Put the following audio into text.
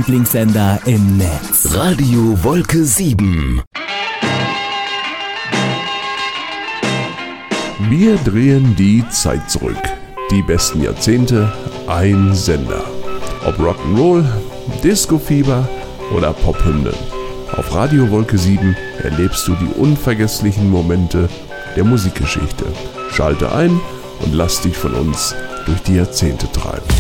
Lieblingssender im Netz. Radio Wolke 7. Wir drehen die Zeit zurück. Die besten Jahrzehnte, ein Sender. Ob Rock'n'Roll, Disco-Fieber oder Pophymnen. Auf Radio Wolke 7 erlebst du die unvergesslichen Momente der Musikgeschichte. Schalte ein und lass dich von uns durch die Jahrzehnte treiben.